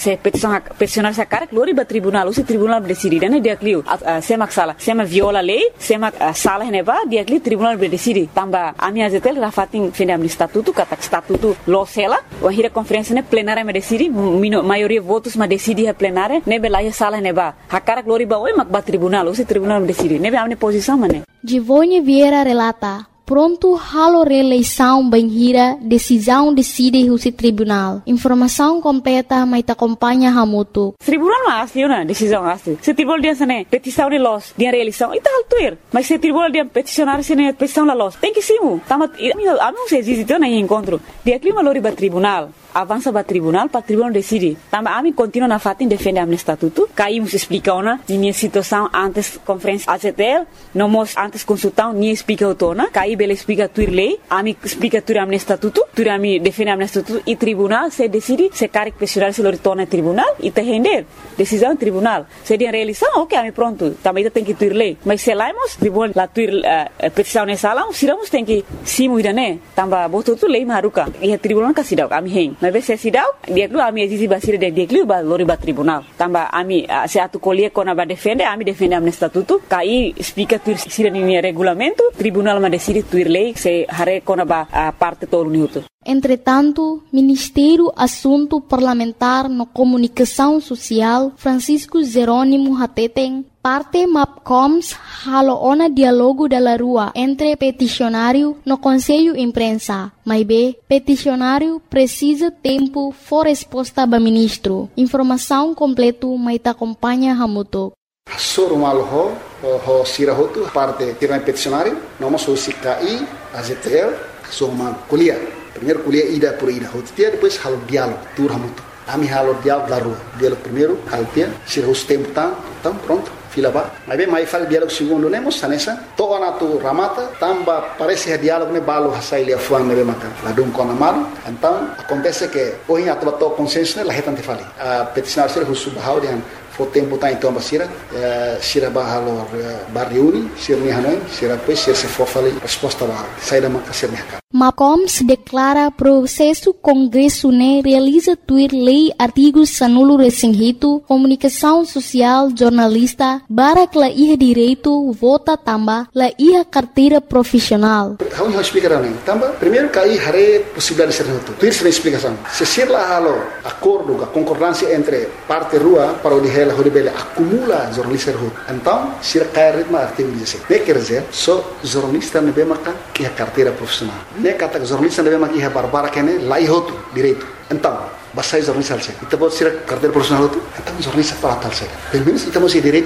se peticionar sa cara glori ba tribunal, o tribunal decide, né? Dia clio, sema sala, sema viola lei, sema sala neva, dia clio tribunal decide. Tamba a minha zetel rafatin fendam estatuto, kata estatuto losela, o hira conferência né plenária me decide, maioria votos ma decide a plenária, né belaia sala neva. A cara glori ba oi mak ba tribunal, o tribunal decide, né a minha posição mané. Givone Vieira relata. Pronto, halo reeleição banhira, decisão decide o tribunal. Informação completa, mas acompanha Hamuto. Tribunal não asli, né? Decisão asli. Se tribunal dia sana petição de los, dia reeleição, itu hal tuir. Mas se tribunal dia peticionar sana petição la los, tem que simu. Tama, a mim se existe na encontro. Dia clima lori ba tribunal. Avança para tribunal decide. Tamba a mim continua na fatin defende a estatuto. Caímos explicar na minha situação antes conferência ACTL, não mos antes consultão nem explica o tona. Caí bela explica tuir lei, a mim explica tuir a estatuto, tuir a mim defende a estatuto e tribunal se decide se caric pessoal se lori torna tribunal e te render decisão tribunal. Se dia reeleição, ok, a mim pronto. Também tem que tuir lei. Mas se laimos tribunal la tuir petição nessa sala, siramos tem que simu ida né. Tamba botou tu lei maruka. E a tribunal kasidau a mim mas se sidau dia dulu ami exisi basir dia dulu ba lori ba tribunal tamba ami se atu colher kona ba defende ami defende am estatuto kai explica tuir sira ni regulamento tribunal ma decide tuir lei se hare kona ba parte todo minuto. Entretanto, Ministério Assunto Parlamentar no Comunicação Social Francisco Jerônimo Hateten parte MAPCOMS haloona diálogo da rua entre peticionário no Conselho Imprensa. Mas peticionário precisa tempo for resposta do ministro. Informação completo mas acompanha Hamuto. Soro malho ho sirahotu parte tiran peticionário, nós somos CKI, AZTL, somos kuliah. Primeiro kuliah ida por ida, hotia depois halo diálogo, tur Hamuto. Ami halo diálogo da rua. Diálogo primeiro, haltia, sirahus tempo tam pronto. Fila ba, mas fala diálogo segundo nemos sanesa, toa na tu ramata, tamba parece diálogo ne balo hasai lia fuang nebe maka, ladung kona malu, então acontece que hoje a tua consenso ne lahetan te fali, a peticionar ser husubahau dengan fo tempo tá então basira, sira bahalo barriuni, sira ni hanoi, sira pois sira se for fali resposta ba, sai da maka sira ni MAPCOMS declara processo Congresso ne realiza tuir lei artigos sanulo resinghito, comunicação social, jornalista, barak la iha direito, vota tamba, la iha carteira profissional. Vamos explicar nem. Tamba, primeiro cair hare possibilidade de ser tudo. Tuir sem explicação. Se ser lá halo acordo, a concordância entre parte rua para o de ela horibele acumula jornalista rua. Então, se cair ritmo artigo 16. Ne quer dizer, só jornalista ne be maka iha carteira profissional. Ne kata jornalista ne be maka iha barbara kene lai hotu direito. Então, basta jornalista alse. Kita buat sira carteira profissional tu, então jornalista para tal se. Pelo menos kita masih direito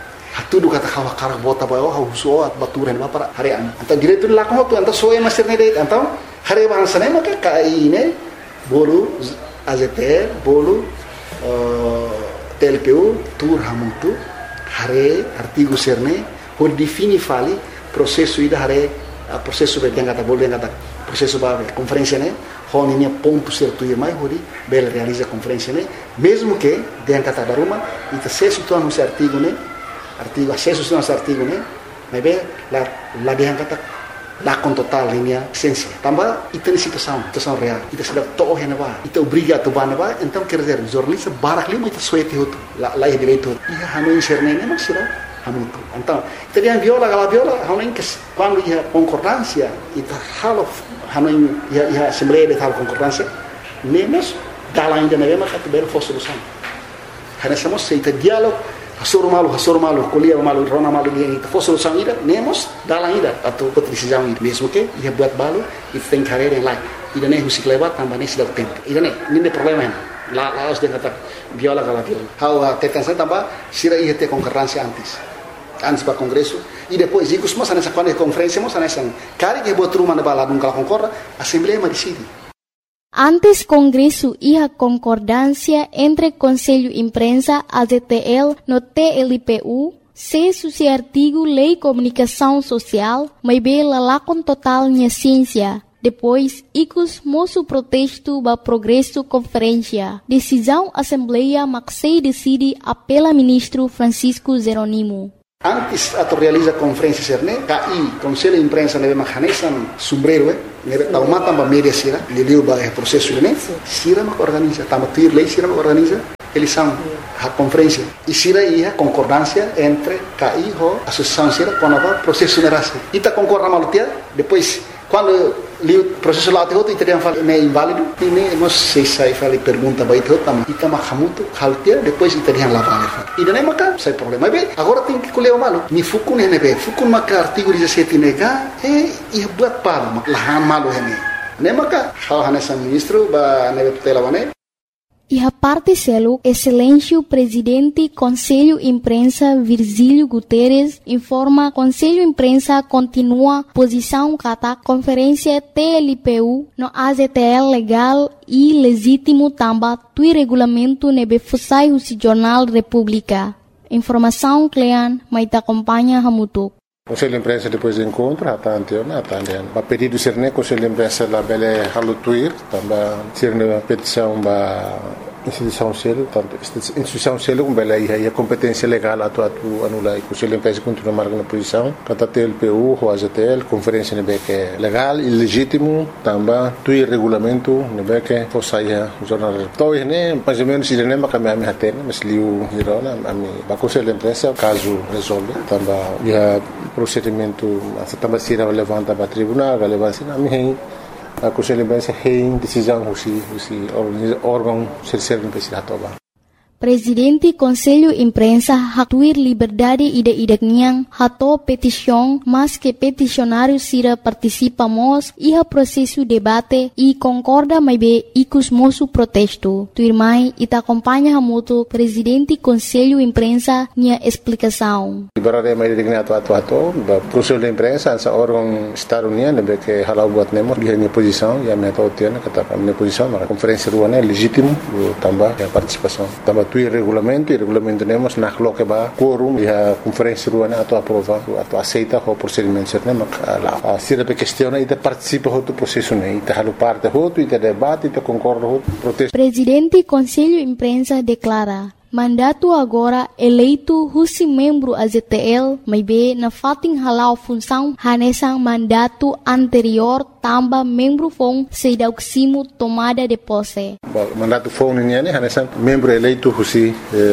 atu do kata kawa karak bota ba o so at baturen ba para harian. Então direito la ko tu, então soe master ne direito. Então, hare bahasa ne maka kai ne bolu AZT, bolu TLPU, tur Hamutu, hare artigo serne, ho defini fali processo ida hare processo be kata bolu kata processo ba conferência ne honinha ponto certo e mais hori bela realiza conferência né mesmo que den kata da Roma e acesso to no artigo né artigo acesso no artigo né mas bem la den kata la com total linha essência tamba ita situação real ita sudah to henaba ita obriga to banaba então quer dizer jornalista barak lima ita suete hotu la direito ia hanu serne né mas Hamutu. Então, teriam viola, hanuin que quando ia concordância, ita halo hanuin ia assembleia de tal concordância, nemos dala ainda na mesma categoria for solução. Hanessamos se ita diálogo, hasoro malu, colia malu, rona malu dia ita for solução ida, nemos dala ainda atau decisão ida, mesmo que ia buat balu, ita tem carreira em lá, ida nem husi lewat tambah nem sedang tempo. Ida nem problema lá os de kata viola. Hau tetansa tambah sira ia te concordância antes para congresso e depois digo mas nessa quando conferência mas nessa cara que botou uma na balada nunca concorda assembleia mas decide. Antes congresso ia concordância entre Conselho Imprensa AZTL no TLPU se suci artigo Lei Comunicação Social mas bela lá com total minha ciência. Depois, icus moço protesto ba progresso conferência. Decisão Assembleia Maxei decide apela ministro Francisco Jerônimo. Antes atau realiza conferência serne, KI, Conselho Imprensa nebe mahanesan sombrero, nebe taumata ba media sira, liliu ba processo ne, sira mak organiza, tama tuir lei sira mak organiza, eles são a conferência. E sira a concordância entre KI e a associação sira quando o processo não era assim. E está concordando mal depois, quando o processo lá tem outro, e teriam falado, é inválido, e não sei se aí falei pergunta, vai ter outra, e está mahamuto, haltia, depois e teriam lá vale. E não é maca, sai problema. Mas bem, agora tem que colher o malo. Ni fuku nem nebe, fuku maca artigo 17 nega, e buat palo, lahan malo hene. Nem maca, hal hanessa ministro, ba nebe tutela wane. E a parte selo, excelência presidente Conselho Imprensa Virgílio Guterres informa Conselho Imprensa continua posição kata conferência TLPU no AZTL legal e legítimo tamba tui regulamento nebe fusai o Jornal República. Informação Clean, mas acompanha Hamutuk. Conselho de Imprensa depois do encontro, a pedido de ser Conselho de Imprensa da Bele Halutuir, também ser na petição da instituição selo, tanto instituição selo como Bele aí a competência legal atu anula e Conselho de Imprensa continua marcando a posição, kata TLPU, o AZTL, conferência nebe que é legal e legítimo, também tui regulamento nebe que fosse o jornal. Então né, mais ou menos ele nem vai me ater, mas liu hirona, a Conselho de Imprensa caso resolve, também procedimento também se levanta para tribunal, relevância na minha a Conselho de Imprensa tem decisão o órgão terceiro não precisa tomar. Presidente Conselho Imprensa hatuir liberdade ide-idekniang hato petição, mas que peticionário sira participamos e processo debate e concorda mais bem ikus moço protesto. Tuirmai ita acompanha hamuto Presidente Conselho Imprensa nia explicação. Liberdade mais idekniang atu Conselho de Imprensa essa órgão estado-união nebe que halau buat nemos dia minha posição e a minha tautiana kata minha posição na conferência ruana legítimo também a participação também tu regulamento temos na que ba quorum e a conferência ruana atu aprova atu aceita o procedimento certo a sira pe questiona e participa do processo né e halu parte e debate e concorda protesto. Presidente Conselho Imprensa declara mandato agora eleito husi membro AZTL mai be na fating halau função hanesang mandato anterior tamba membro fong sedauksimo tomada de posse. Mandato fong niya ne hanesang membro eleito husi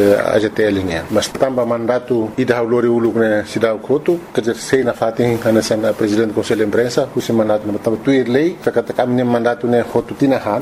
AZTL niya. Mas tamba mandato ida haulori uluk ne sidau kotu kejer sei na fating hanesang presidente do Conselho de Imprensa husi mandato na tamba tuir lei kata kami mandato ne hotu tinahan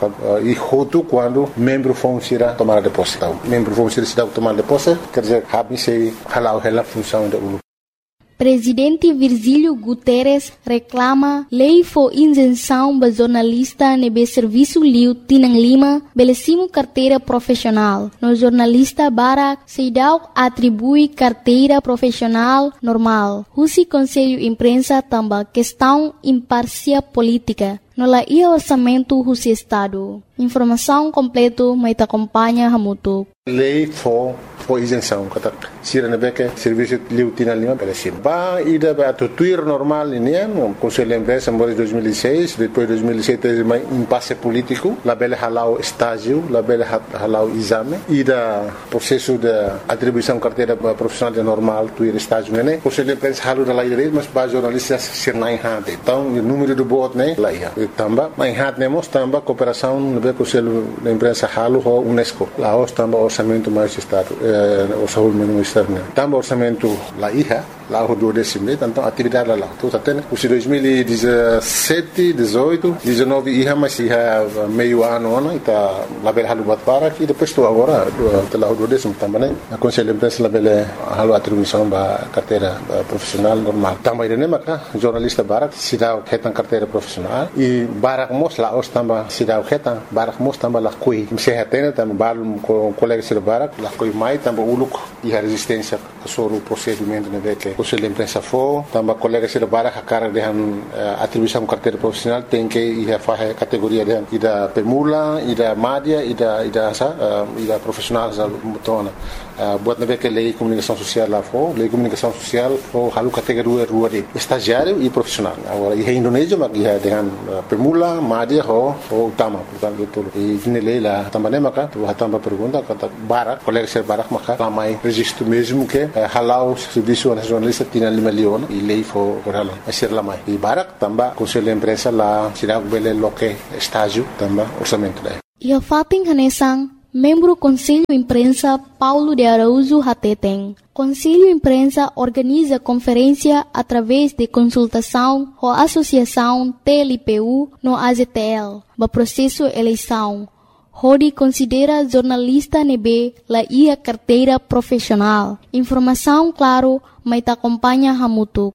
e hotu quando membro fong sira tomada de posse. Vamos ser cidade tomar de posse, quer dizer, habis se halau hela função da ulu. Presidente Virgílio Guterres reclama lei for isenção ba jornalista nebe serviço liu tinang lima belecimo carteira profissional. No jornalista Barak Seidau atribui carteira profissional normal. Husi Conselho Imprensa tamba questão imparcial política. No la ia orçamento husi Estado. Informação completo mai acompanha Hamutuk. Lei for isenção, kata sira nebe que serviço liu tinang lima belecimo. Ba ida ba tuir normal ini Conselho de Imprensa em 2006, depois 2007 teve um impasse político, la bele halau estágio, la bele halau exame, ida processo de atribuição carteira profissional de normal, tuir estágio né. Conselho de Imprensa halu da lei dele, mas ba jornalistas ser na enhate. Então o número do voto né, lá ia. Tamba, mas enhate nemos tamba cooperação nebe Conselho de Imprensa halu ho UNESCO. Lá os tamba orçamento mais estado, o saúde ministério né. Tamba orçamento lá ia. Lá o 12º, então atividade lá. Tudo até, os 2017, 18, 19 ia mas ia meio ano, então lá bela halu bat para e depois estou agora lá o 12º também, né? A Conselho de Imprensa lá bela halu atribuição ba carteira profissional normal. Também né, maca jornalista Barak sidau ketan carteira profissional e Barak mos lá os também sidau ketan Barak mos também lá coi. Se hatena também balum com colega de Barak lá coi mai também uluk e a resistência sobre o procedimento né que Conselho de Imprensa for, também colega se bara a cara de atribuição carteira profissional tem que ir a fazer categoria de ida pemula, ida média, ida profissional za mutona. Buat na que lei comunicação social lá for, lei comunicação social for halu categoria rua de estagiário e profissional. Agora em Indonésia mas ia dengan pemula, média ou utama, portanto tudo. E nele lá também maka, tu também pergunta kata bara, colega se bara maka, ramai registro mesmo que halau serviço nacionalista tinha 5 milhões e lei foi orala a ser lá mais e Barak também Conselho de Imprensa lá será bele loque estágio também orçamento lá e o fating hanesang membro Conselho Imprensa Paulo de Araújo Hateteng. Conselho Imprensa organiza conferência através de consultação com a Associação TLPU no AZTL, no processo eleição. Rodi considera jornalista nebe la ia carteira profissional. Informação claro, mas te acompanha Hamutuk.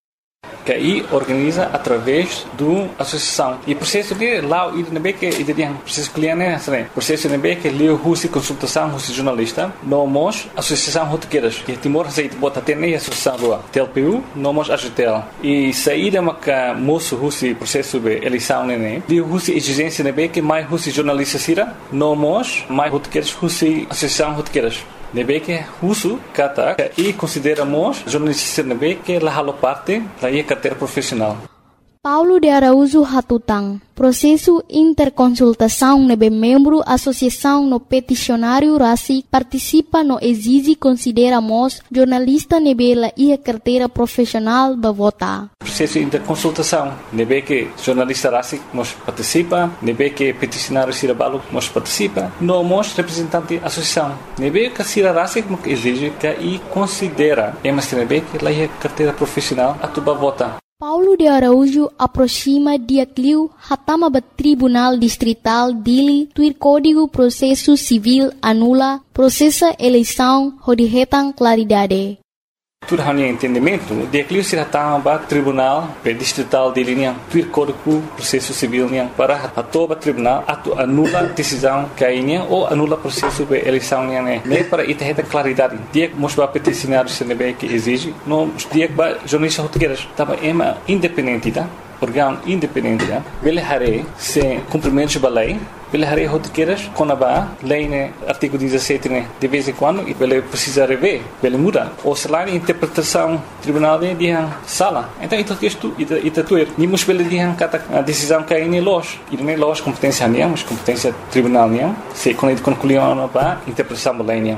Que aí organiza através do associação e processo de lá e também que tem processo cliente né processo também que leu russo consultação russo jornalista nós associação rotequeiras que Timor aceita bota ter nem associação do TLPU nós AGTL e saída maca moço russo processo de eleição né de russo exigência também que mais russo jornalista sira nós mais rotequeiras russo associação rotequeiras nebe que russo kata e consideramos jornalistas nebe que la halo parte la ia carteira profissional. Paulo de Araújo Hatutang, processo interconsultação nebe membro associação no peticionário RACI participa no exige consideramos jornalista nebe la ia carteira profissional ba votar. Processo interconsultação nebe que jornalista RACI nós participa, nebe que peticionário Cirabalo nós participa, nós representante associação nebe que Cira RACI exige que e considera mas nebe que la ia carteira profissional atuba votar. Paulo de Araújo aproxima dia cliu hatama ba Tribunal Distrital Dili tuir Código Processo Civil anula processa eleição hodihetang claridade. Tudo hanya entendimento, dia cliu se hatama ba Tribunal Distrital Dili niang tuir Código Processo Civil niang para hatoba Tribunal atu anula decisão cainha ou anula processo de eleição niang né para itaheta claridade. Dia mos ba peticionário CNB que exige, não dia ba jornalista rotegueiras, tava ema independente tá? Órgão independente tá? Ele hare se cumprimento da lei. Ele hare rotegueiras quando ba lei né artigo 17 né de vez em quando e ele precisa rever, ele muda. Ou se lá interpretação tribunal de dia sala. Então isso tuer. Nimos pela dia a decisão que aí los. E nem los competência nem, mas competência tribunal nem. Se quando concluiu ba interpretação da lei nem.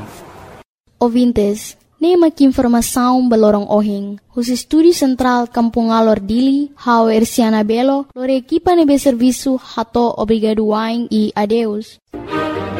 Ouvintes, nema que informação balorong ohing. Os Estúdio Central Kampung Alor Dili, Hau Ersiana Belo, lore equipa nebe serviço hato obrigado wain e adeus.